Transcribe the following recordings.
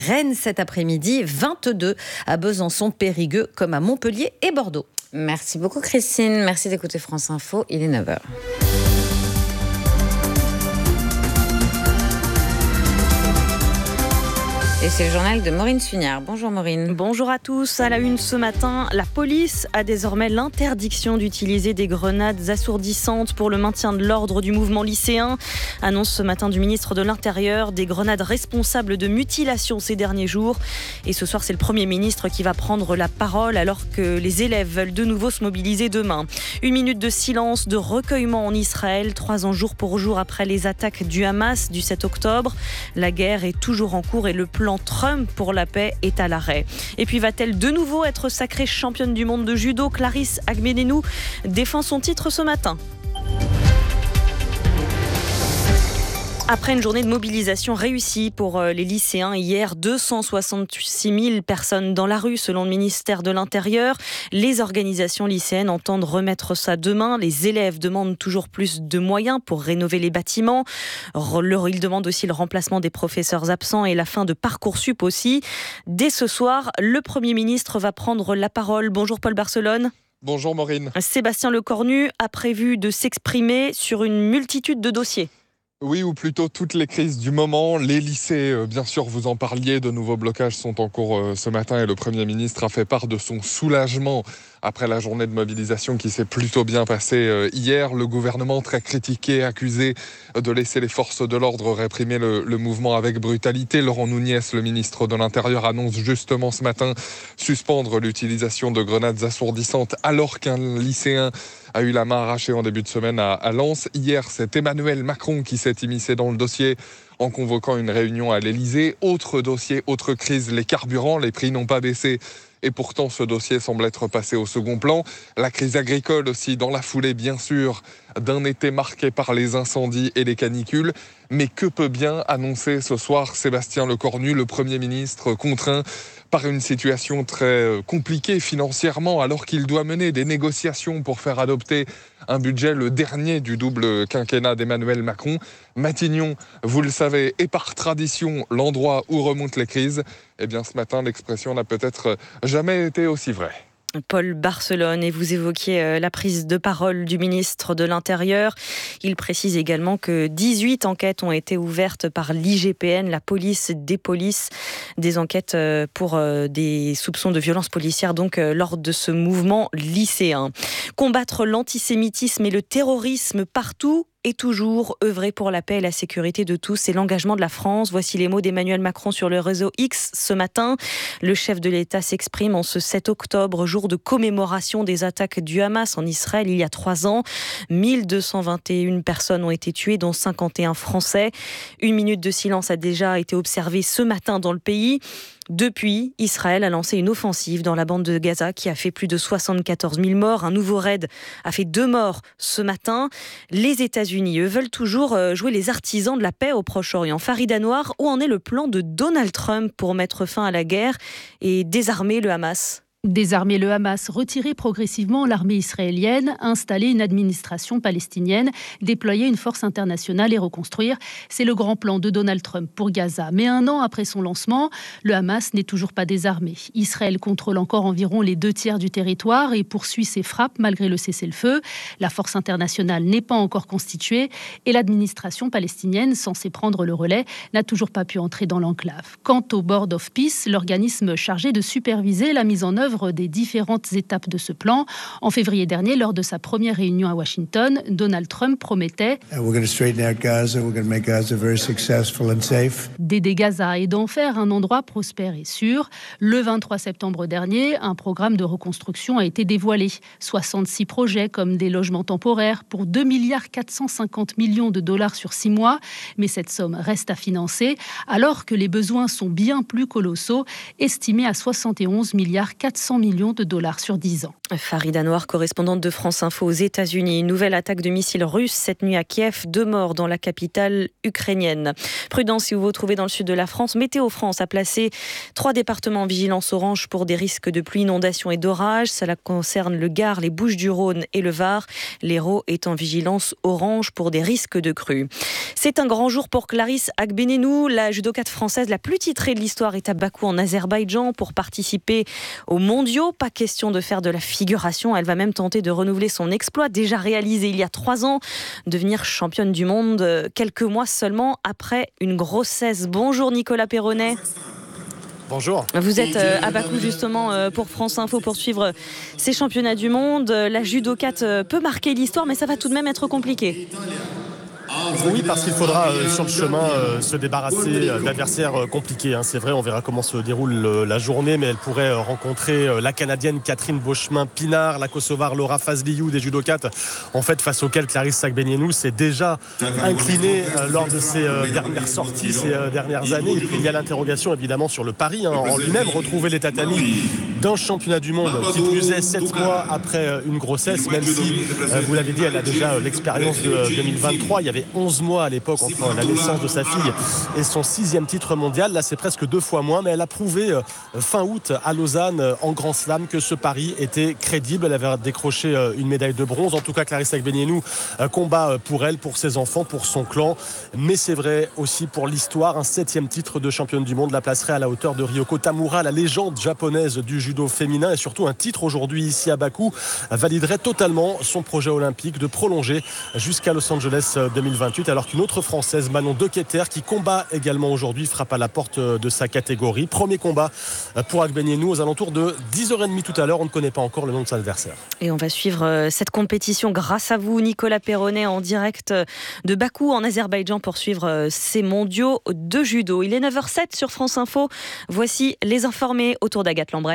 Rennes cet après-midi, 22 à Besançon, Périgueux comme à Montpellier et Bordeaux. Merci beaucoup Christine, merci d'écouter France Info, il est 9h. Et c'est le journal de Maureen Sugnard. Bonjour Maureen. Bonjour à tous. À la une ce matin, la police a désormais l'interdiction d'utiliser des grenades assourdissantes pour le maintien de l'ordre du mouvement lycéen. Annonce ce matin du ministre de l'Intérieur, des grenades responsables de mutilations ces derniers jours. Et ce soir, c'est le Premier ministre qui va prendre la parole alors que les élèves veulent de nouveau se mobiliser demain. 1 minute de silence, de recueillement en Israël, 3 ans jour pour jour après les attaques du Hamas du 7 octobre. La guerre est toujours en cours et le plan Trump pour la paix est à l'arrêt. Et puis va-t-elle de nouveau être sacrée championne du monde de judo ? Clarisse Agbenenou défend son titre ce matin. Après une journée de mobilisation réussie pour les lycéens, hier 266 000 personnes dans la rue selon le ministère de l'Intérieur. Les organisations lycéennes entendent remettre ça demain. Les élèves demandent toujours plus de moyens pour rénover les bâtiments. Ils demandent aussi le remplacement des professeurs absents et la fin de Parcoursup aussi. Dès ce soir, le Premier ministre va prendre la parole. Bonjour Paul Barcelone. Bonjour Maureen. Sébastien Lecornu a prévu de s'exprimer sur une multitude de dossiers. Oui, ou plutôt toutes les crises du moment. Les lycées, bien sûr, vous en parliez, de nouveaux blocages sont en cours ce matin et le Premier ministre a fait part de son soulagement après la journée de mobilisation qui s'est plutôt bien passée hier. Le gouvernement, très critiqué, accusé de laisser les forces de l'ordre réprimer le mouvement avec brutalité. Laurent Nunez, le ministre de l'Intérieur, annonce justement ce matin suspendre l'utilisation de grenades assourdissantes alors qu'un lycéen a eu la main arrachée en début de semaine à Lens. Hier, c'est Emmanuel Macron qui s'est immiscé dans le dossier en convoquant une réunion à l'Elysée. Autre dossier, autre crise, les carburants, les prix n'ont pas baissé. Et pourtant, ce dossier semble être passé au second plan. La crise agricole aussi, dans la foulée, bien sûr, d'un été marqué par les incendies et les canicules. Mais que peut bien annoncer ce soir Sébastien Lecornu, le Premier ministre, contraint par une situation très compliquée financièrement, alors qu'il doit mener des négociations pour faire adopter un budget, le dernier du double quinquennat d'Emmanuel Macron. Matignon, vous le savez, est par tradition l'endroit où remontent les crises. Eh bien, ce matin, l'expression n'a peut-être jamais été aussi vraie. Paul Barcelone, et vous évoquiez la prise de parole du ministre de l'Intérieur. Il précise également que 18 enquêtes ont été ouvertes par l'IGPN, la police des polices, des enquêtes pour des soupçons de violences policières donc lors de ce mouvement lycéen. Combattre l'antisémitisme et le terrorisme partout et toujours œuvrer pour la paix et la sécurité de tous, c'est l'engagement de la France. Voici les mots d'Emmanuel Macron sur le réseau X ce matin. Le chef de l'État s'exprime en ce 7 octobre, jour de commémoration des attaques du Hamas en Israël il y a 3 ans. 1221 personnes ont été tuées, dont 51 Français. 1 minute de silence a déjà été observée ce matin dans le pays. Depuis, Israël a lancé une offensive dans la bande de Gaza qui a fait plus de 74 000 morts. Un nouveau raid a fait 2 morts ce matin. Les États-Unis, eux, veulent toujours jouer les artisans de la paix au Proche-Orient. Farid Anwar, où en est le plan de Donald Trump pour mettre fin à la guerre et désarmer le Hamas ? Désarmer le Hamas, retirer progressivement l'armée israélienne, installer une administration palestinienne, déployer une force internationale et reconstruire. C'est le grand plan de Donald Trump pour Gaza. Mais 1 an après son lancement, le Hamas n'est toujours pas désarmé. Israël contrôle encore environ les 2/3 du territoire et poursuit ses frappes malgré le cessez-le-feu. La force internationale n'est pas encore constituée et l'administration palestinienne, censée prendre le relais, n'a toujours pas pu entrer dans l'enclave. Quant au Board of Peace, l'organisme chargé de superviser la mise en œuvre des différentes étapes de ce plan. En février dernier, lors de sa première réunion à Washington, Donald Trump promettait d'aider Gaza et d'en faire un endroit prospère et sûr. Le 23 septembre dernier, un programme de reconstruction a été dévoilé. 66 projets comme des logements temporaires pour 2,450 milliards de dollars sur 6 mois. Mais cette somme reste à financer alors que les besoins sont bien plus colossaux, estimés à 71,4 400 millions de dollars sur 10 ans. Farida Noir, correspondante de France Info aux États-Unis. Une nouvelle attaque de missiles russes cette nuit à Kiev. 2 morts dans la capitale ukrainienne. Prudence si vous vous trouvez dans le sud de la France. Météo France a placé 3 départements en vigilance orange pour des risques de pluie, inondations et d'orages. Cela concerne le Gard, les Bouches-du-Rhône et le Var. L'Hérault est en vigilance orange pour des risques de crue. C'est un grand jour pour Clarisse Agbenienou. La judokate française la plus titrée de l'histoire est à Bakou en Azerbaïdjan pour participer aux mondiaux. Pas question de faire de la figuration. Elle va même tenter de renouveler son exploit déjà réalisé il y a 3 ans, devenir championne du monde quelques mois seulement après une grossesse. Bonjour Nicolas Perronnet. Bonjour. Vous êtes à Bakou justement pour France Info pour suivre ces championnats du monde. La judokate peut marquer l'histoire, mais ça va tout de même être compliqué. Oui, parce qu'il faudra sur le chemin se débarrasser d'adversaires compliqués. C'est vrai, on verra comment se déroule la journée, mais elle pourrait rencontrer la Canadienne Catherine Beauchemin-Pinard, la Kosovare Laura Fazliou, des judokates en fait face auxquelles Clarisse Agbenienou s'est déjà inclinée lors de ses dernières sorties, ces dernières années. Et puis il y a l'interrogation évidemment sur le pari en lui-même, retrouver les tatamis d'un championnat du monde, qui plus est 7 mois après une grossesse, même si, vous l'avez dit, elle a déjà l'expérience de 2023. Il y avait 11 mois à l'époque entre la naissance de sa fille et son 6e titre mondial. Là, c'est presque 2 fois moins, mais elle a prouvé fin août à Lausanne en Grand Slam que ce pari était crédible. Elle avait décroché une médaille de bronze. En tout cas, Clarisse Agbenienou combat pour elle, pour ses enfants, pour son clan. Mais c'est vrai aussi pour l'histoire, un 7e titre de championne du monde la placerait à la hauteur de Ryoko Tamura, la légende japonaise du judo féminin, et surtout un titre aujourd'hui ici à Bakou validerait totalement son projet olympique de prolonger jusqu'à Los Angeles 2028, alors qu'une autre Française, Manon Dequeter, qui combat également aujourd'hui, frappe à la porte de sa catégorie. Premier combat pour Agbenienou aux alentours de 10h30 tout à l'heure. On ne connaît pas encore le nom de son adversaire. Et on va suivre cette compétition grâce à vous, Nicolas Perronnet, en direct de Bakou en Azerbaïdjan pour suivre ces mondiaux de judo. Il est 9h07 sur France Info. Voici les informés autour d'Agathe Lambray.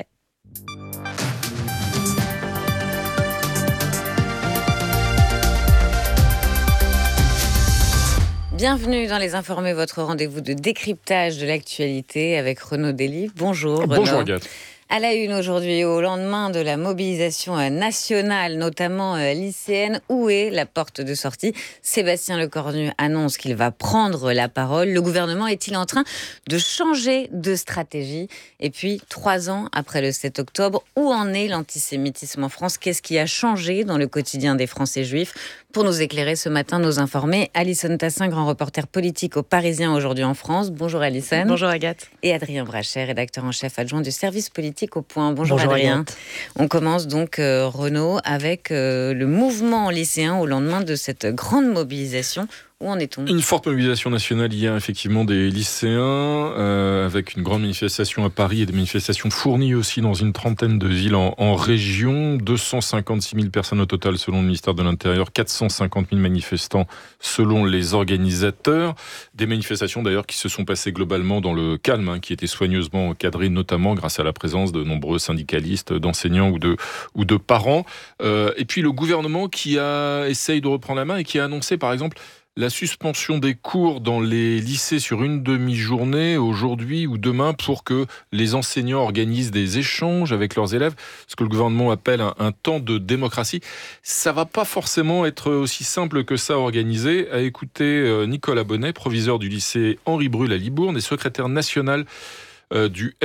Bienvenue dans Les Informés, votre rendez-vous de décryptage de l'actualité avec Renaud Dely. Bonjour Renaud. Bonjour Agathe. À la une aujourd'hui, au lendemain de la mobilisation nationale, notamment lycéenne, où est la porte de sortie ? Sébastien Lecornu annonce qu'il va prendre la parole. Le gouvernement est-il en train de changer de stratégie ? Et puis, 3 ans après le 7 octobre, où en est l'antisémitisme en France ? Qu'est-ce qui a changé dans le quotidien des Français juifs ? Pour nous éclairer ce matin, nos informés, Alison Tassin, grand reporter politique au Parisien aujourd'hui en France. Bonjour Alison. Bonjour Agathe. Et Adrien Brachet, rédacteur en chef adjoint du service politique au Point. Bonjour Adrien. Agathe. On commence donc, Renaud, avec le mouvement lycéen au lendemain de cette grande mobilisation. Où en est-on ? Une forte mobilisation nationale hier, effectivement, des lycéens, avec une grande manifestation à Paris et des manifestations fournies aussi dans une trentaine de villes en région. 256 000 personnes au total selon le ministère de l'Intérieur, 450 000 manifestants selon les organisateurs. Des manifestations d'ailleurs qui se sont passées globalement dans le calme, qui étaient soigneusement cadrées, notamment grâce à la présence de nombreux syndicalistes, d'enseignants ou de parents. Et puis le gouvernement qui essaye de reprendre la main et qui a annoncé par exemple la suspension des cours dans les lycées sur une demi-journée aujourd'hui ou demain pour que les enseignants organisent des échanges avec leurs élèves, ce que le gouvernement appelle un temps de démocratie. Ça va pas forcément être aussi simple que ça à organiser. À écouter Nicolas Bonnet, proviseur du lycée Henri Brul à Libourne et secrétaire national du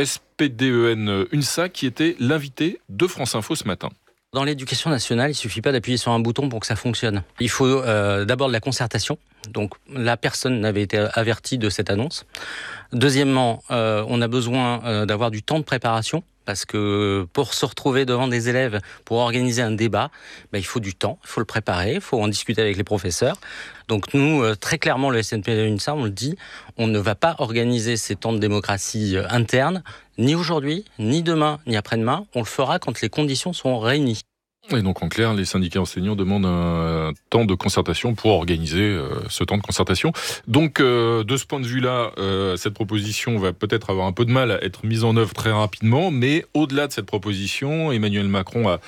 SPDEN UNSA, qui était l'invité de France Info ce matin. Dans l'éducation nationale, il ne suffit pas d'appuyer sur un bouton pour que ça fonctionne. Il faut d'abord de la concertation. Donc la personne n'avait été avertie de cette annonce. Deuxièmement, on a besoin d'avoir du temps de préparation. Parce que pour se retrouver devant des élèves, pour organiser un débat, il faut du temps, il faut le préparer, il faut en discuter avec les professeurs. Donc nous, très clairement, le SNPD-UNSA, on le dit, on ne va pas organiser ces temps de démocratie interne, ni aujourd'hui, ni demain, ni après-demain. On le fera quand les conditions seront réunies. Et donc en clair, les syndicats enseignants demandent un temps de concertation pour organiser ce temps de concertation. Donc de ce point de vue-là, cette proposition va peut-être avoir un peu de mal à être mise en œuvre très rapidement, mais au-delà de cette proposition, Emmanuel Macron a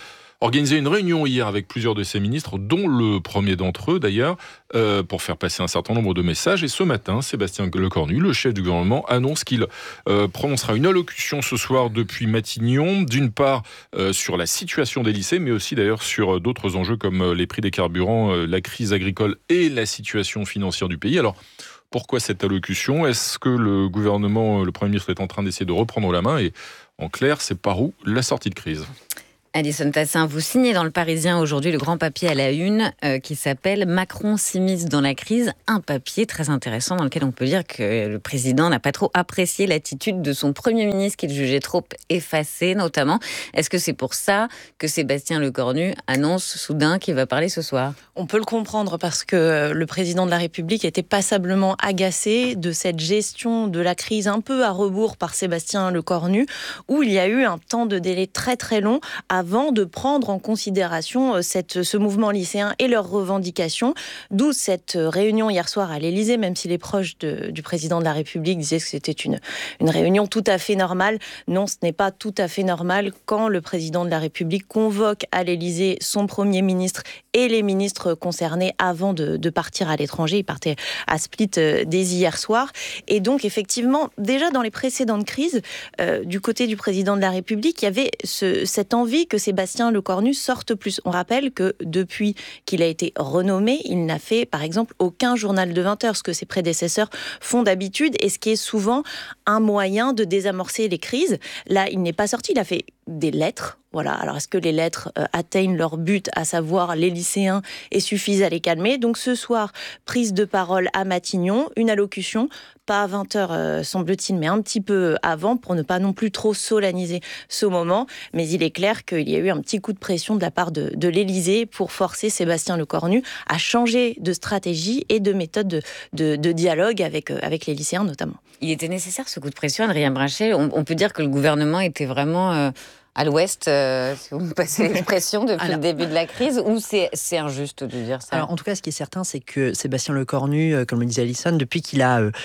organisé une réunion hier avec plusieurs de ses ministres, dont le premier d'entre eux d'ailleurs, pour faire passer un certain nombre de messages. Et ce matin, Sébastien Lecornu, le chef du gouvernement, annonce qu'il prononcera une allocution ce soir depuis Matignon, d'une part sur la situation des lycées, mais aussi d'ailleurs sur d'autres enjeux comme les prix des carburants, la crise agricole et la situation financière du pays. Alors, pourquoi cette allocution ? Est-ce que le gouvernement, le Premier ministre est en train d'essayer de reprendre la main ? Et en clair, c'est par où la sortie de crise ? Alison Tassin, vous signez dans Le Parisien aujourd'hui le grand papier à la une qui s'appelle « Macron s'immisce dans la crise ». Un papier très intéressant dans lequel on peut dire que le président n'a pas trop apprécié l'attitude de son Premier ministre qu'il jugeait trop effacée notamment. Est-ce que c'est pour ça que Sébastien Lecornu annonce soudain qu'il va parler ce soir ? On peut le comprendre parce que le président de la République était passablement agacé de cette gestion de la crise un peu à rebours par Sébastien Lecornu, où il y a eu un temps de délai très très long avant de prendre en considération ce mouvement lycéen et leurs revendications. D'où cette réunion hier soir à l'Élysée, même si les proches du président de la République disaient que c'était une réunion tout à fait normale. Non, ce n'est pas tout à fait normal quand le président de la République convoque à l'Élysée son Premier ministre et les ministres concernés avant de partir à l'étranger. Il partait à Split dès hier soir. Et donc, effectivement, déjà dans les précédentes crises, du côté du président de la République, il y avait cette envie que Sébastien Lecornu sorte plus. On rappelle que depuis qu'il a été renommé, il n'a fait, par exemple, aucun journal de 20 heures, ce que ses prédécesseurs font d'habitude et ce qui est souvent un moyen de désamorcer les crises. Là, il n'est pas sorti, il a fait des lettres. Voilà. Alors, est-ce que les lettres atteignent leur but, à savoir les lycéens, et suffisent à les calmer ? Donc, ce soir, prise de parole à Matignon, une allocution, pas à 20h, semble-t-il, mais un petit peu avant, pour ne pas non plus trop solenniser ce moment. Mais il est clair qu'il y a eu un petit coup de pression de la part de l'Élysée pour forcer Sébastien Lecornu à changer de stratégie et de méthode de dialogue avec les lycéens, notamment. Il était nécessaire, ce coup de pression, Adrien Brachet. On peut dire que le gouvernement était vraiment à l'ouest, si vous me passez l'expression, depuis le début de la crise, ou c'est injuste de dire ça ? Alors, en tout cas, ce qui est certain, c'est que Sébastien Lecornu, comme le disait Alison, depuis qu'il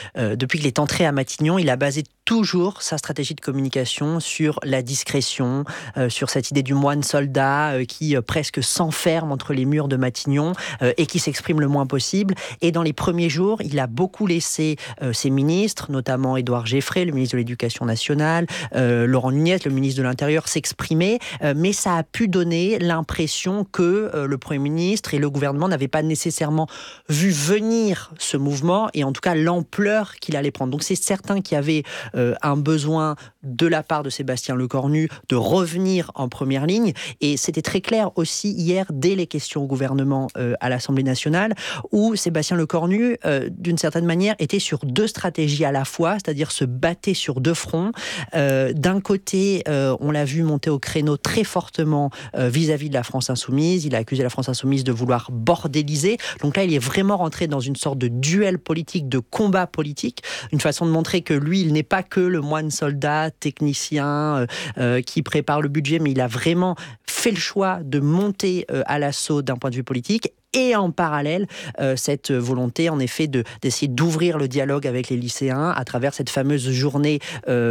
est entré à Matignon, il a basé toujours sa stratégie de communication sur la discrétion, sur cette idée du moine soldat qui presque s'enferme entre les murs de Matignon et qui s'exprime le moins possible. Et dans les premiers jours, il a beaucoup laissé ses ministres, notamment Édouard Geffray, le ministre de l'Éducation nationale, Laurent Nunez, le ministre de l'Intérieur, s'exprimer, mais ça a pu donner l'impression que le Premier ministre et le gouvernement n'avaient pas nécessairement vu venir ce mouvement et en tout cas l'ampleur qu'il allait prendre. Donc c'est certain qu'il y avait un besoin de la part de Sébastien Lecornu de revenir en première ligne et c'était très clair aussi hier dès les questions au gouvernement à l'Assemblée nationale où Sébastien Lecornu d'une certaine manière était sur deux stratégies à la fois, c'est-à-dire se battait sur deux fronts. D'un côté, on l'a vu monter au créneau très fortement vis-à-vis de la France Insoumise. Il a accusé la France Insoumise de vouloir bordéliser. Donc là, il est vraiment rentré dans une sorte de duel politique, de combat politique, une façon de montrer que lui, il n'est pas que le moine soldat, technicien, qui prépare le budget, mais il a vraiment fait le choix de monter à l'assaut d'un point de vue politique. Et en parallèle, cette volonté, en effet, d'essayer d'ouvrir le dialogue avec les lycéens à travers cette fameuse journée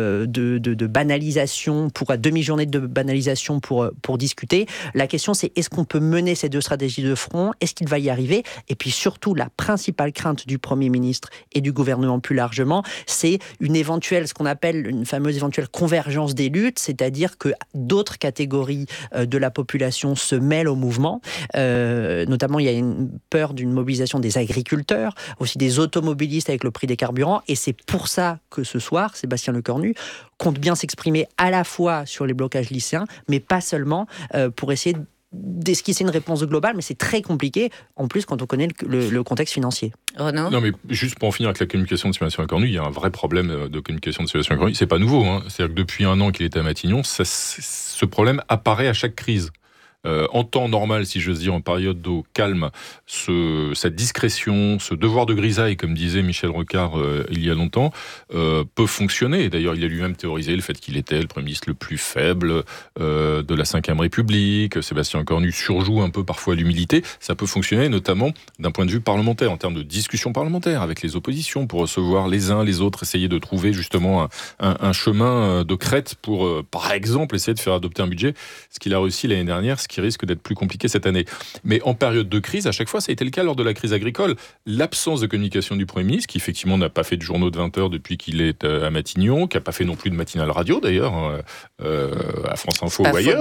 de banalisation, demi-journée de banalisation pour discuter. La question, c'est est-ce qu'on peut mener ces deux stratégies de front ? Est-ce qu'il va y arriver ? Et puis surtout, la principale crainte du Premier ministre et du gouvernement plus largement, c'est ce qu'on appelle une fameuse éventuelle convergence des luttes, c'est-à-dire que d'autres catégories de la population se mêlent au mouvement. Notamment, il y a une peur d'une mobilisation des agriculteurs, aussi des automobilistes avec le prix des carburants. Et c'est pour ça que ce soir, Sébastien Lecornu compte bien s'exprimer à la fois sur les blocages lycéens, mais pas seulement, pour essayer d'esquisser une réponse globale, mais c'est très compliqué, en plus quand on connaît le contexte financier. Renaud ? Non, mais juste pour en finir avec la communication de Sébastien Lecornu, il y a un vrai problème de communication de Sébastien Lecornu. C'est pas nouveau, hein. C'est-à-dire que depuis un an qu'il est à Matignon, ce problème apparaît à chaque crise. En temps normal, si j'ose dire, en période d'eau calme, cette discrétion, ce devoir de grisaille, comme disait Michel Rocard il y a longtemps, peut fonctionner. Et d'ailleurs, il a lui-même théorisé le fait qu'il était le Premier ministre le plus faible de la Ve République. Sébastien Lecornu surjoue un peu parfois l'humilité. Ça peut fonctionner, notamment d'un point de vue parlementaire, en termes de discussion parlementaire avec les oppositions, pour recevoir les uns les autres, essayer de trouver justement un chemin de crête pour, par exemple, essayer de faire adopter un budget. Ce qu'il a réussi l'année dernière, ce qui risque d'être plus compliqué cette année. Mais en période de crise, à chaque fois, ça a été le cas lors de la crise agricole. L'absence de communication du Premier ministre, qui effectivement n'a pas fait de journaux de 20 heures depuis qu'il est à Matignon, qui n'a pas fait non plus de matinale radio d'ailleurs, à France Info ou ailleurs,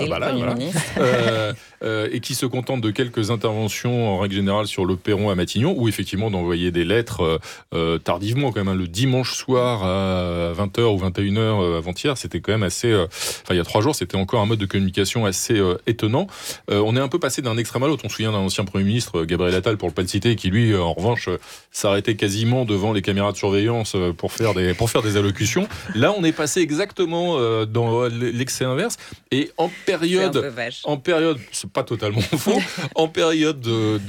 et qui se contente de quelques interventions en règle générale sur le perron à Matignon, ou effectivement d'envoyer des lettres tardivement quand même, le dimanche soir à 20h ou 21h avant-hier, c'était quand même assez... il y a 3 jours, c'était encore un mode de communication assez étonnant. On est un peu passé d'un extrême à l'autre. On se souvient d'un ancien Premier ministre, Gabriel Attal, pour ne pas le citer, qui lui, en revanche, s'arrêtait quasiment devant les caméras de surveillance pour faire des allocutions. Là, on est passé exactement dans l'excès inverse. Et en période, c'est pas totalement faux, en période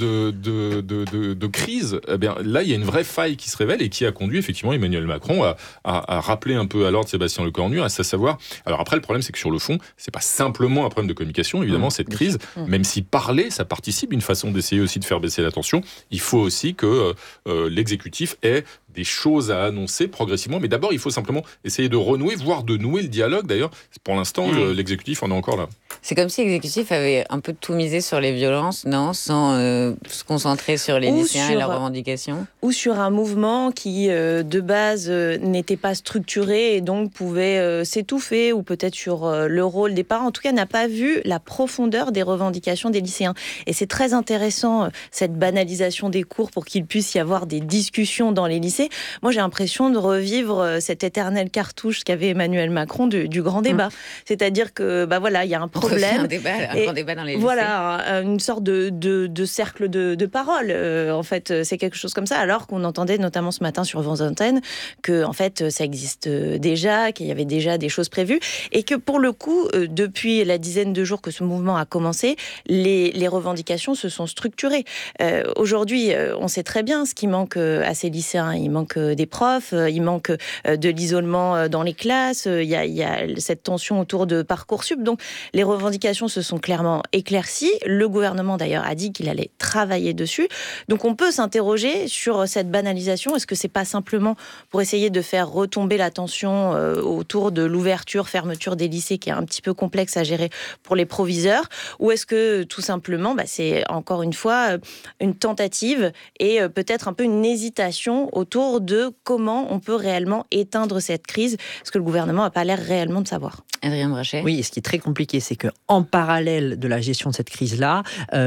de crise, eh bien, là, il y a une vraie faille qui se révèle et qui a conduit effectivement Emmanuel Macron à rappeler un peu à l'ordre Sébastien Lecornu, à savoir. Alors après, le problème, c'est que sur le fond, c'est pas simplement un problème de communication, évidemment, cette crise, même si parler, ça participe d'une façon d'essayer aussi de faire baisser la tension. Il faut aussi que l'exécutif ait des choses à annoncer progressivement, mais d'abord il faut simplement essayer de renouer, voire de nouer le dialogue. D'ailleurs, pour l'instant, l'exécutif en est encore là. C'est comme si l'exécutif avait un peu tout misé sur les violences, non, sans se concentrer sur les lycéens et leurs revendications. Ou sur un mouvement qui, de base, n'était pas structuré et donc pouvait s'étouffer, ou peut-être sur le rôle des parents. En tout cas, n'a pas vu la profondeur des revendications des lycéens. Et c'est très intéressant, cette banalisation des cours pour qu'il puisse y avoir des discussions dans les lycées. Moi, j'ai l'impression de revivre cette éternelle cartouche qu'avait Emmanuel Macron du grand débat. C'est-à-dire que, il y a un problème. Un grand débat dans les lycées. Voilà, une sorte de cercle de parole. En fait, c'est quelque chose comme ça. Alors qu'on entendait notamment ce matin sur vos antennes que, en fait, ça existe déjà, qu'il y avait déjà des choses prévues, et que pour le coup, depuis la dizaine de jours que ce mouvement a commencé, les revendications se sont structurées. Aujourd'hui, on sait très bien ce qui manque à ces lycéens. Il manque des profs, il manque de l'isolement dans les classes, il y a cette tension autour de Parcoursup. Donc les revendications se sont clairement éclaircies. Le gouvernement d'ailleurs a dit qu'il allait travailler dessus. Donc on peut s'interroger sur cette banalisation. Est-ce que c'est pas simplement pour essayer de faire retomber la tension autour de l'ouverture, fermeture des lycées, qui est un petit peu complexe à gérer pour les proviseurs, ou est-ce que tout simplement c'est encore une fois une tentative et peut-être un peu une hésitation autour de comment on peut réellement éteindre cette crise, parce que le gouvernement n'a pas l'air réellement de savoir. Adrien Brachet. Oui, et ce qui est très compliqué, c'est qu'en parallèle de la gestion de cette crise-là,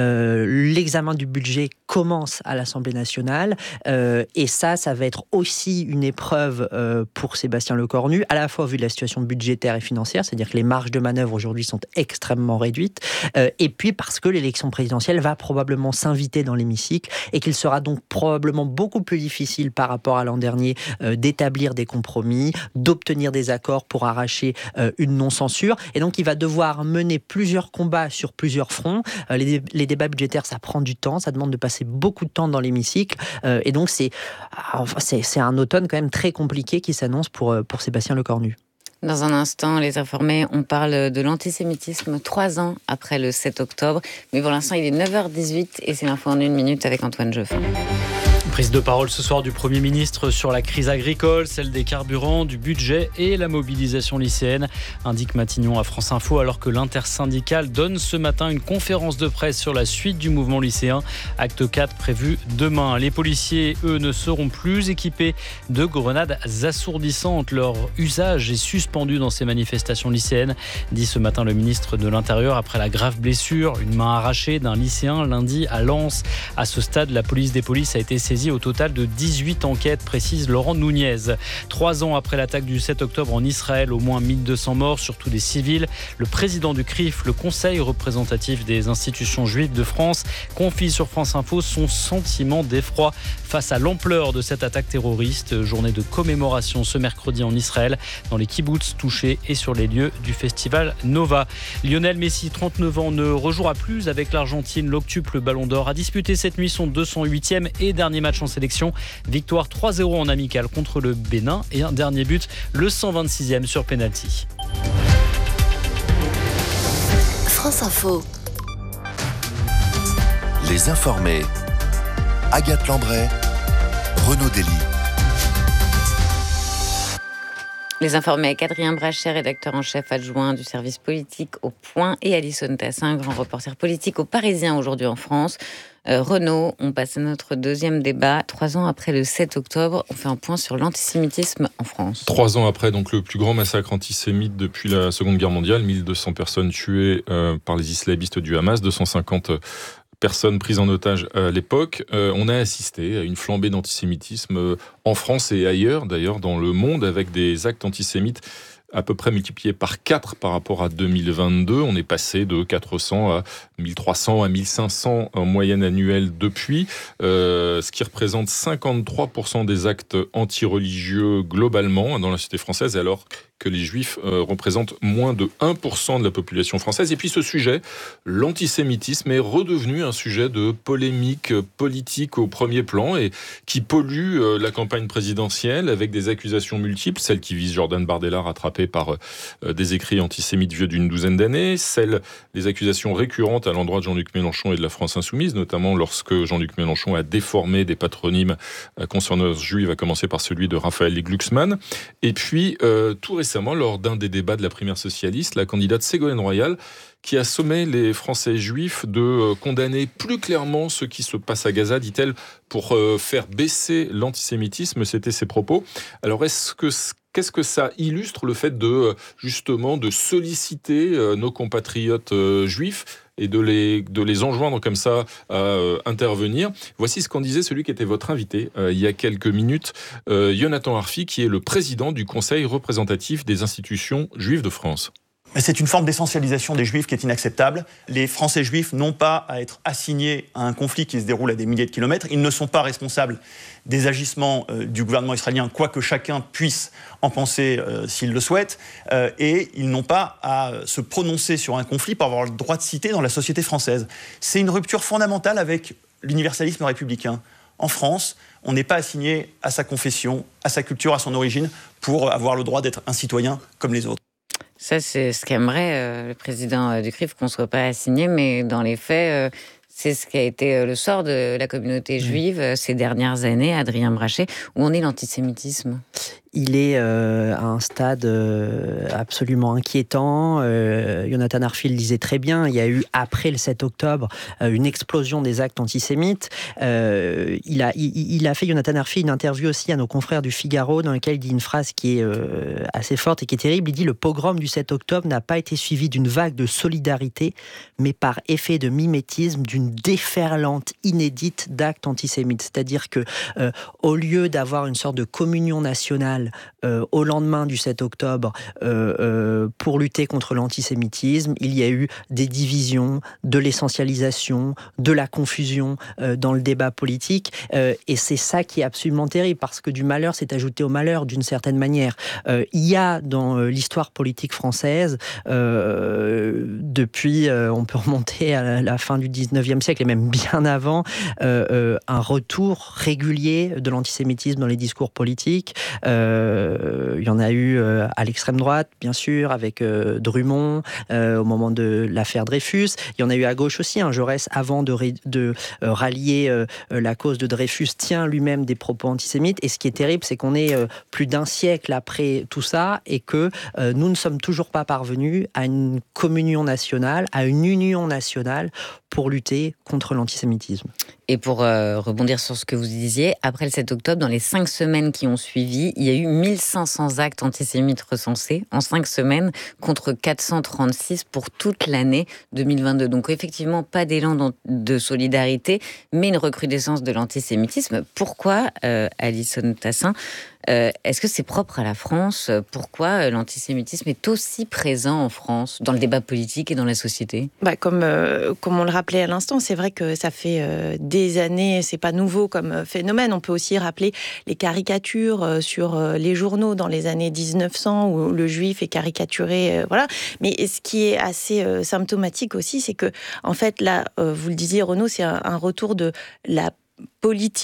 l'examen du budget commence à l'Assemblée nationale, et ça va être aussi une épreuve pour Sébastien Lecornu, à la fois vu de la situation budgétaire et financière, c'est-à-dire que les marges de manœuvre aujourd'hui sont extrêmement réduites, et puis parce que l'élection présidentielle va probablement s'inviter dans l'hémicycle, et qu'il sera donc probablement beaucoup plus difficile par rapport à l'an dernier d'établir des compromis, d'obtenir des accords pour arracher une non-censure. Et donc, il va devoir mener plusieurs combats sur plusieurs fronts. Les débats budgétaires, ça prend du temps, ça demande de passer beaucoup de temps dans l'hémicycle. Et donc, c'est un automne quand même très compliqué qui s'annonce pour Sébastien Lecornu. Dans un instant, les informés, on parle de l'antisémitisme 3 ans après le 7 octobre. Mais pour l'instant, il est 9h18 et c'est l'info en 1 minute avec Antoine Geoffrin. Prise de parole ce soir du Premier ministre sur la crise agricole, celle des carburants, du budget et la mobilisation lycéenne, indique Matignon à France Info, alors que l'intersyndicale donne ce matin une conférence de presse sur la suite du mouvement lycéen. Acte 4 prévu demain. Les policiers, eux, ne seront plus équipés de grenades assourdissantes. Leur usage est suspendu dans ces manifestations lycéennes, dit ce matin le ministre de l'Intérieur après la grave blessure, une main arrachée d'un lycéen lundi à Lens. À ce stade, la police des polices a été saisie au total de 18 enquêtes, précise Laurent Nunez. 3 ans après l'attaque du 7 octobre en Israël, au moins 1200 morts, surtout des civils. Le président du CRIF, le Conseil représentatif des institutions juives de France, confie sur France Info son sentiment d'effroi face à l'ampleur de cette attaque terroriste. Journée de commémoration ce mercredi en Israël, dans les kibboutz touchés et sur les lieux du festival Nova. Lionel Messi, 39 ans, ne rejouera plus avec l'Argentine. L'octuple Ballon d'Or a disputé cette nuit son 208e et dernier match en sélection. Victoire 3-0 en amical contre le Bénin et un dernier but, le 126e sur pénalty. France Info. Les informés. Agathe Lambray, Renaud Dely. Les informés avec Adrien Brachet, rédacteur en chef adjoint du service politique au Point, et Alison Tassin, grand reporter politique au Parisien aujourd'hui en France. Renaud, on passe à notre deuxième débat. 3 ans après le 7 octobre, on fait un point sur l'antisémitisme en France. 3 ans après, donc le plus grand massacre antisémite depuis la Seconde Guerre mondiale, 1200 personnes tuées par les islamistes du Hamas, 250 personnes prises en otage à l'époque. On a assisté à une flambée d'antisémitisme en France et ailleurs, d'ailleurs dans le monde, avec des actes antisémites à peu près multiplié par 4 par rapport à 2022. On est passé de 400 à 1300 à 1500 en moyenne annuelle depuis, ce qui représente 53% des actes antireligieux globalement dans la société française, alors que les juifs représentent moins de 1% de la population française. Et puis ce sujet, l'antisémitisme, est redevenu un sujet de polémique politique au premier plan et qui pollue la campagne présidentielle avec des accusations multiples, celles qui visent Jordan Bardella, rattrapé par des écrits antisémites vieux d'une douzaine d'années, les accusations récurrentes à l'endroit de Jean-Luc Mélenchon et de la France Insoumise, notamment lorsque Jean-Luc Mélenchon a déformé des patronymes concernant juifs, à commencer par celui de Raphaël Glucksmann. Et puis, tout récemment, lors d'un des débats de la primaire socialiste, la candidate Ségolène Royal, qui a sommé les Français juifs de condamner plus clairement ce qui se passe à Gaza, dit-elle, pour faire baisser l'antisémitisme. C'était ses propos. Alors, qu'est-ce que ça illustre, le fait justement de solliciter nos compatriotes juifs et de les enjoindre comme ça à intervenir? Voici ce qu'en disait celui qui était votre invité il y a quelques minutes, Yonatan Arfi, qui est le président du Conseil représentatif des institutions juives de France. C'est une forme d'essentialisation des Juifs qui est inacceptable. Les Français juifs n'ont pas à être assignés à un conflit qui se déroule à des milliers de kilomètres. Ils ne sont pas responsables des agissements du gouvernement israélien, quoique chacun puisse en penser s'il le souhaite. Et ils n'ont pas à se prononcer sur un conflit pour avoir le droit de citer dans la société française. C'est une rupture fondamentale avec l'universalisme républicain. En France, on n'est pas assigné à sa confession, à sa culture, à son origine, pour avoir le droit d'être un citoyen comme les autres. Ça, c'est ce qu'aimerait le président du CRIF, qu'on ne soit pas assigné, mais dans les faits, c'est ce qui a été le sort de la communauté juive ces dernières années, Adrien Brachet. Où en est l'antisémitisme ? Il est à un stade absolument inquiétant. Yonatan Arfi le disait très bien, il y a eu, après le 7 octobre, une explosion des actes antisémites. Il a fait, Yonatan Arfi, une interview aussi à nos confrères du Figaro, dans laquelle il dit une phrase qui est assez forte et qui est terrible. Il dit « Le pogrom du 7 octobre n'a pas été suivi d'une vague de solidarité, mais par effet de mimétisme, d'une déferlante inédite d'actes antisémites. » C'est-à-dire que, au lieu d'avoir une sorte de communion nationale au lendemain du 7 octobre pour lutter contre l'antisémitisme, il y a eu des divisions, de l'essentialisation, de la confusion dans le débat politique, et c'est ça qui est absolument terrible, parce que du malheur s'est ajouté au malheur d'une certaine manière. Il y a dans l'histoire politique française, depuis, on peut remonter à la fin du 19e siècle et même bien avant, un retour régulier de l'antisémitisme dans les discours politiques. Il y en a eu à l'extrême droite, bien sûr, avec Drummond, au moment de l'affaire Dreyfus. Il y en a eu à gauche aussi. Jaurès, avant de rallier la cause de Dreyfus, tient lui-même des propos antisémites. Et ce qui est terrible, c'est qu'on est plus d'un siècle après tout ça et que nous ne sommes toujours pas parvenus à une communion nationale, à une union nationale pour lutter contre l'antisémitisme. Et pour rebondir sur ce que vous disiez, après le 7 octobre, dans les 5 semaines qui ont suivi, il y a eu 1500 actes antisémites recensés en 5 semaines, contre 436 pour toute l'année 2022. Donc effectivement, pas d'élan de solidarité, mais une recrudescence de l'antisémitisme. Pourquoi, Alison Tassin, est-ce que c'est propre à la France ? Pourquoi l'antisémitisme est aussi présent en France, dans le débat politique et dans la société ? Comme on le rappelait à l'instant, c'est vrai que ça fait des années, c'est pas nouveau comme phénomène. On peut aussi rappeler les caricatures sur les journaux dans les années 1900 où le juif est caricaturé, voilà. Mais ce qui est assez symptomatique aussi, c'est que, en fait, là, vous le disiez, Renaud, c'est un retour de la politique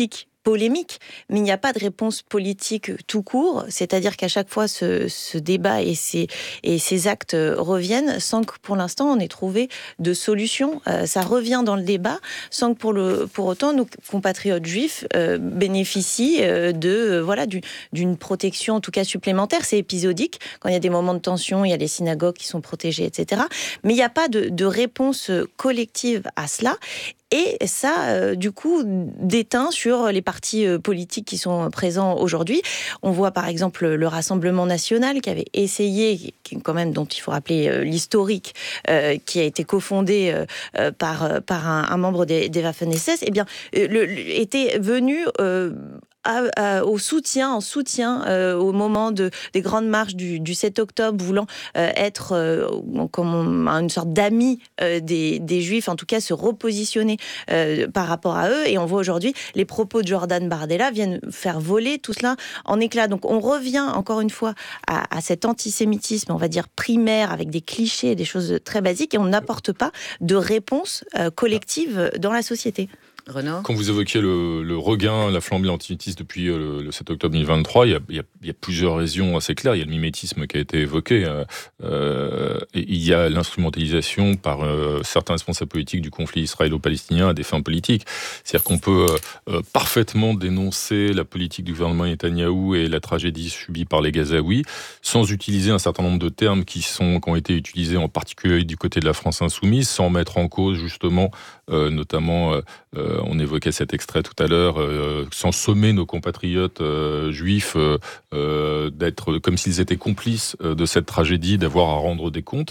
polémique, mais il n'y a pas de réponse politique tout court, c'est-à-dire qu'à chaque fois ce débat et ces actes reviennent sans que pour l'instant on ait trouvé de solution. Ça revient dans le débat sans que pour autant nos compatriotes juifs bénéficient d'une protection en tout cas supplémentaire. C'est épisodique, quand il y a des moments de tension, il y a les synagogues qui sont protégées, etc. Mais il n'y a pas de réponse collective à cela. Et ça, du coup, déteint sur les partis politiques qui sont présents aujourd'hui. On voit par exemple le Rassemblement national qui avait essayé, quand même, dont il faut rappeler l'historique, qui a été cofondé par un membre des Waffen-SS, eh bien, était venu en soutien au moment des grandes marches du 7 octobre, voulant être comme une sorte d'ami des Juifs, en tout cas se repositionner par rapport à eux. Et on voit aujourd'hui les propos de Jordan Bardella viennent faire voler tout cela en éclats. Donc on revient encore une fois à cet antisémitisme, on va dire primaire, avec des clichés, des choses très basiques, et on n'apporte pas de réponse collective dans la société. Renaud ? Quand vous évoquiez le regain, la flambée antisémitiste depuis le 7 octobre 2023, il y a plusieurs raisons assez claires. Il y a le mimétisme qui a été évoqué. Et il y a l'instrumentalisation par certains responsables politiques du conflit israélo-palestinien à des fins politiques. C'est-à-dire qu'on peut parfaitement dénoncer la politique du gouvernement Netanyahou et la tragédie subie par les Gazaouis sans utiliser un certain nombre de termes qui ont été utilisés en particulier du côté de la France insoumise, sans mettre en cause justement, notamment... on évoquait cet extrait tout à l'heure, sans sommer nos compatriotes juifs d'être comme s'ils étaient complices de cette tragédie, d'avoir à rendre des comptes.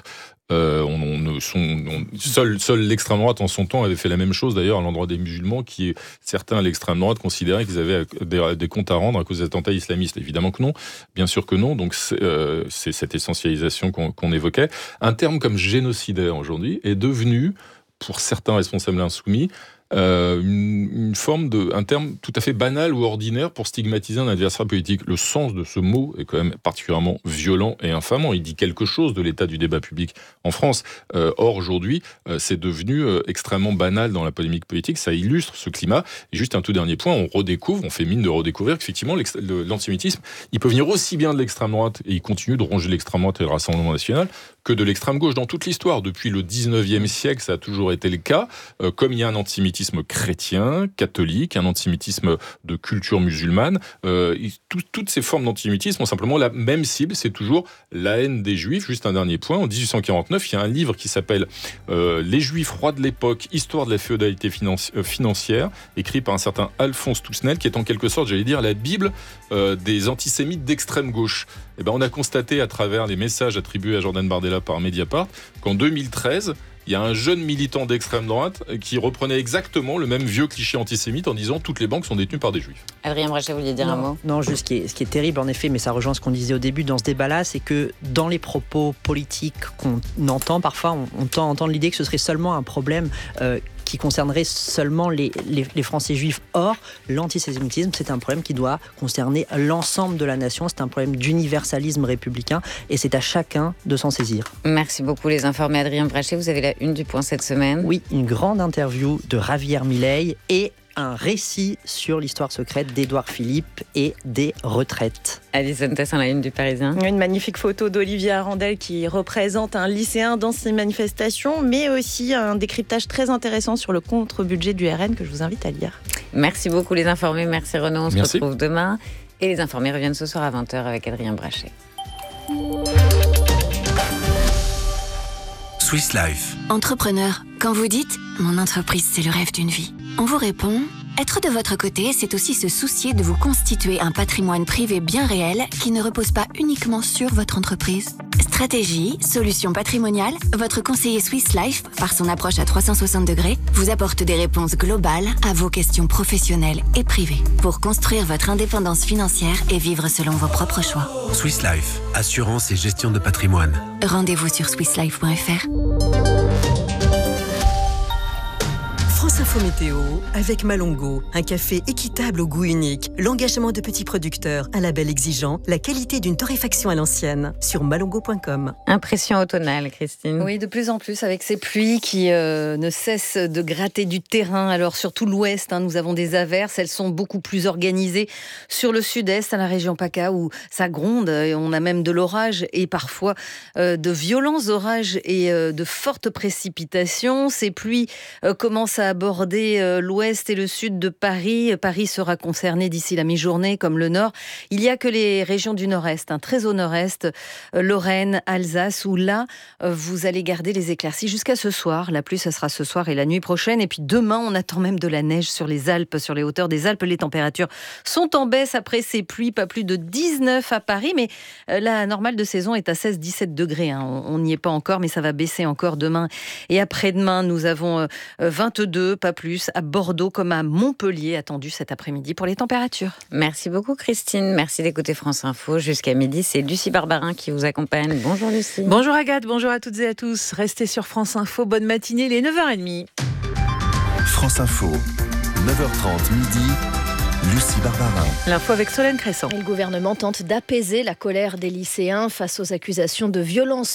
Seule l'extrême droite en son temps avait fait la même chose d'ailleurs à l'endroit des musulmans, qui certains à l'extrême droite considéraient qu'ils avaient des comptes à rendre à cause des attentats islamistes. Évidemment que non, bien sûr que non. Donc c'est cette essentialisation qu'on évoquait. Un terme comme génocidaire aujourd'hui est devenu, pour certains responsables insoumis, un terme tout à fait banal ou ordinaire pour stigmatiser un adversaire politique. Le sens de ce mot est quand même particulièrement violent et infamant. Il dit quelque chose de l'état du débat public en France. Or, aujourd'hui, c'est devenu extrêmement banal dans la polémique politique. Ça illustre ce climat. Et juste un tout dernier point, on fait mine de redécouvrir qu'effectivement, l'antisémitisme, il peut venir aussi bien de l'extrême droite, et il continue de ronger l'extrême droite et le Rassemblement national, que de l'extrême gauche dans toute l'histoire. Depuis le 19e siècle, ça a toujours été le cas. Comme il y a un antisémitisme chrétien, catholique, un antisémitisme de culture musulmane, toutes ces formes d'antisémitisme ont simplement la même cible, c'est toujours la haine des Juifs. Juste un dernier point, en 1849, il y a un livre qui s'appelle Les Juifs rois de l'époque, histoire de la féodalité financière, écrit par un certain Alphonse Toussenel, qui est en quelque sorte, j'allais dire, la Bible des antisémites d'extrême gauche. Et ben, on a constaté à travers les messages attribués à Jordan Bardella par Mediapart qu'en 2013, il y a un jeune militant d'extrême droite qui reprenait exactement le même vieux cliché antisémite en disant toutes les banques sont détenues par des juifs. Adrien Brachet, vous vouliez dire un mot ? Non, juste ce qui est terrible en effet, mais ça rejoint ce qu'on disait au début dans ce débat-là, c'est que dans les propos politiques qu'on entend, parfois on tend à entendre l'idée que ce serait seulement un problème qui concernerait seulement les Français juifs. Or, l'antisémitisme, c'est un problème qui doit concerner l'ensemble de la nation. C'est un problème d'universalisme républicain et c'est à chacun de s'en saisir. Merci beaucoup les informés. Adrien Brachet, vous avez la une du Point cette semaine. Oui, une grande interview de Javier Milei et un récit sur l'histoire secrète d'Édouard Philippe et des retraites. Alison Tassin, la une du Parisien. Une magnifique photo d'Olivier Arandel qui représente un lycéen dans ces manifestations, mais aussi un décryptage très intéressant sur le contre-budget du RN que je vous invite à lire. Merci beaucoup les informés, merci Renaud, on se retrouve demain. Et les informés reviennent ce soir à 20h avec Adrien Brachet. Swiss Life. Entrepreneur, quand vous dites « Mon entreprise, c'est le rêve d'une vie », on vous répond « Être de votre côté, c'est aussi se soucier de vous constituer un patrimoine privé bien réel qui ne repose pas uniquement sur votre entreprise. » Stratégie, solutions patrimoniales, votre conseiller Swiss Life, par son approche à 360 degrés, vous apporte des réponses globales à vos questions professionnelles et privées pour construire votre indépendance financière et vivre selon vos propres choix. Swiss Life, assurance et gestion de patrimoine. Rendez-vous sur swisslife.fr. France Info. L'info météo avec Malongo, un café équitable au goût unique, l'engagement de petits producteurs, un label exigeant, la qualité d'une torréfaction à l'ancienne, sur malongo.com. Impression automnale, Christine. Oui, de plus en plus avec ces pluies qui ne cessent de gratter du terrain. Alors sur tout l'ouest, nous avons des averses, elles sont beaucoup plus organisées sur le sud-est, à la région PACA où ça gronde, et on a même de l'orage et parfois de violents orages et de fortes précipitations. Ces pluies commencent à aborder l'ouest et le sud de Paris. Paris sera concerné d'ici la mi-journée, comme le nord. Il n'y a que les régions du nord-est, très au nord-est, Lorraine, Alsace, où là, vous allez garder les éclaircies jusqu'à ce soir. La pluie, ce sera ce soir et la nuit prochaine. Et puis demain, on attend même de la neige sur les Alpes, sur les hauteurs des Alpes. Les températures sont en baisse après ces pluies, pas plus de 19 à Paris, mais la normale de saison est à 16-17 degrés. On n'y est pas encore, mais ça va baisser encore demain et après-demain. Nous avons 22, pas plus, à Bordeaux comme à Montpellier, attendu cet après-midi pour les températures. Merci beaucoup Christine, merci d'écouter France Info. Jusqu'à midi, c'est Lucie Barbarin qui vous accompagne. Bonjour Lucie. Bonjour Agathe, bonjour à toutes et à tous. Restez sur France Info, bonne matinée, il est 9h30. France Info, 9h30 midi. Lucie Barbarin. L'info avec Solène Crescent. Le gouvernement tente d'apaiser la colère des lycéens face aux accusations de violence